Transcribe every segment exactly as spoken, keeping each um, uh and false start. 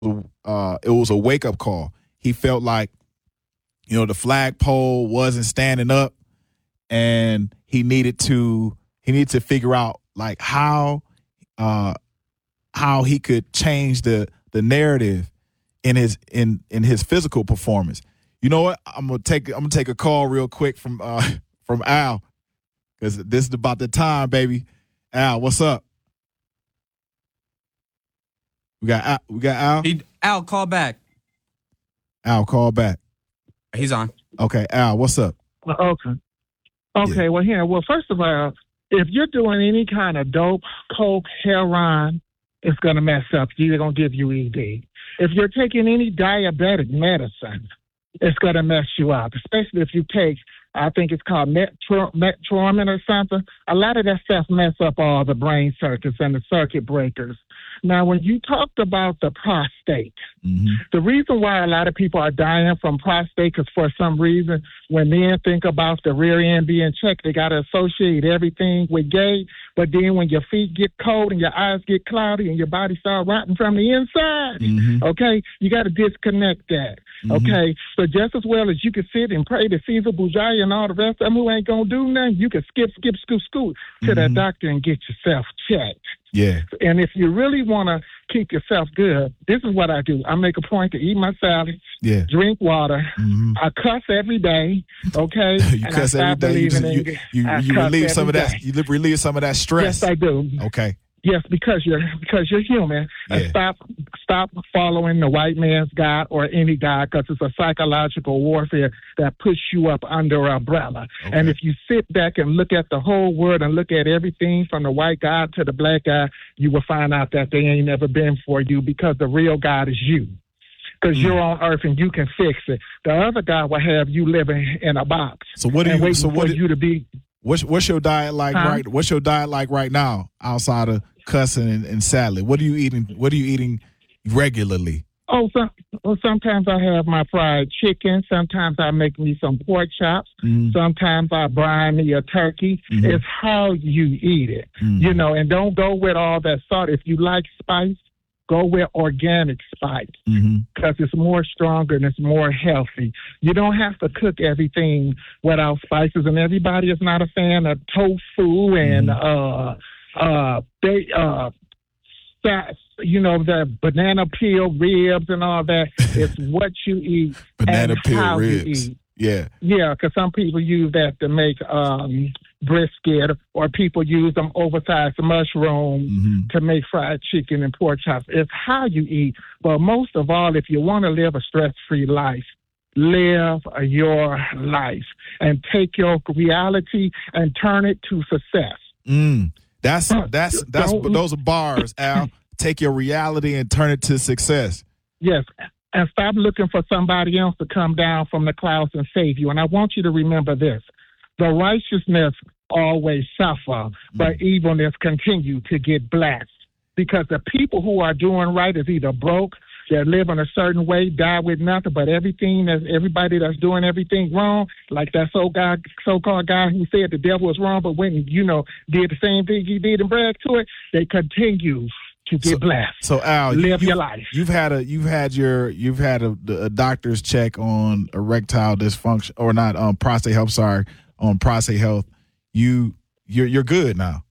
uh, it was a wake up call. He felt like, you know, the flagpole wasn't standing up, and he needed to he needed to figure out like how uh, how he could change the the narrative in his in in his physical performance. You know what? I'm gonna take I'm gonna take a call real quick from uh, from Al, because this is about the time, baby. Al, what's up? We got Al, we got Al. He, Al, call back. Al, call back. He's on. Okay, Al, what's up? Okay. Okay, Yeah. well, here, well, first of all, if you're doing any kind of dope, coke, heroin, it's going to mess up. It's going to give you E D. If you're taking any diabetic medicine, it's going to mess you up, especially if you take, I think it's called metro, metformin or something. A lot of that stuff mess up all the brain circuits and the circuit breakers. Now, when you talked about the prostate, Mm-hmm. the reason why a lot of people are dying from prostate is for some reason when men think about the rear end being checked, they got to associate everything with gay. But then when your feet get cold and your eyes get cloudy and your body start rotting from the inside, Mm-hmm. okay, you got to disconnect that. Mhm. Okay, so just as well as you can sit and pray to Caesar Bourgeois and all the rest of them who ain't gonna do nothing, you can skip, skip, scoot, scoot to that Mhm. doctor and get yourself checked. Yeah. And if you really want to keep yourself good, this is what I do. I make a point to eat my salad, Yeah. drink water. Mm-hmm. I cuss every day, okay? You And cuss I every stop day. You, just, believing you, in- you, I you cuss relieve some of every that. day. You relieve some of that stress. Yes, I do. Okay. Yes, because you're because you're human. And Yeah. stop stop following the white man's God or any God, because it's a psychological warfare that puts you up under an umbrella. Okay. And if you sit back and look at the whole world and look at everything from the white God to the black guy, you will find out that they ain't never been for you, because the real God is you. Because Mm. you're on earth and you can fix it. The other God will have you living in a box So what do and you? waiting So what? for do- you to be. What's what's your diet like Huh? right? What's your diet like right now outside of cussing and, and salad? What are you eating? What are you eating regularly? Oh, so, well, sometimes I have my fried chicken. Sometimes I make me some pork chops. Mm. Sometimes I brine me a turkey. Mhm. It's how you eat it, Mm. you know, and don't go with all that salt. If you like spice, go with organic spice, Mm-hmm. because it's more stronger and it's more healthy. You don't have to cook everything without spices, and everybody is not a fan of tofu and uh uh they uh sa- you know, the banana peel ribs and all that. It's what you eat Banana and peel how you ribs. eat. Yeah. Yeah, because some people use that to make um brisket, or people use them oversized mushrooms Mm-hmm. to make fried chicken and pork chops. It's how you eat. But most of all, if you want to live a stress-free life, live your life and take your reality and turn it to success. Mm. That's that's that's Don't- those are bars, Al. Take your reality and turn it to success. Yes. And stop looking for somebody else to come down from the clouds and save you. And I want you to remember this. The righteousness always suffer, but evilness continue to get blessed. Because the people who are doing right is either broke, they're living a certain way, die with nothing, but everything that everybody that's doing everything wrong, like that so guy, so-called guy who said the devil was wrong, but when, you know, did the same thing he did and bragged to it, they continue to get So- blessed. So Al, you, Live you, your life. You've had a you've had your you've had a, a doctor's check on erectile dysfunction, or not um prostate health. Sorry, on prostate health. You you're you're good now.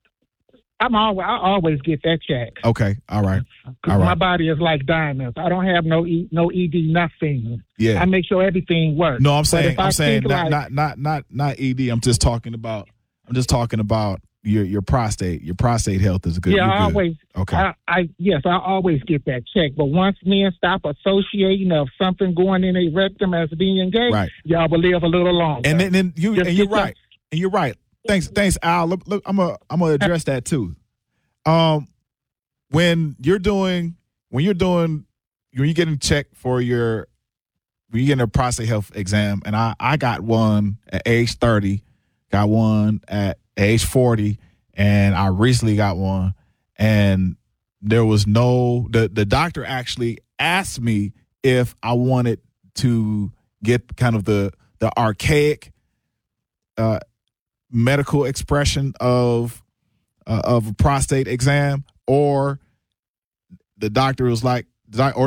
I'm always, I always get that check. Okay. All right. 'Cause All my right. body is like diamonds. I don't have no e, no E D, nothing. Yeah. I make sure everything works. No, I'm But saying if I I'm saying think not, like- not not not not E D. I'm just talking about I'm just talking about your your prostate. Your prostate health is good. Yeah, You're I good. always, Okay. I, I, yes, I always get that check. But once men stop associating of something going in a rectum as being gay, Right. y'all will live a little longer. And then, then you Just and you're get your- right. And you're right. Thanks, thanks, Al. Look, look, I'm gonna I'm gonna address that too. Um, when you're doing when you're doing when you're getting checked for your when you're getting a prostate health exam, and I I got one at age thirty, got one at age forty, and I recently got one, and there was no the the doctor actually asked me if I wanted to get kind of the the archaic uh, medical expression of uh, of a prostate exam, or the doctor was like, or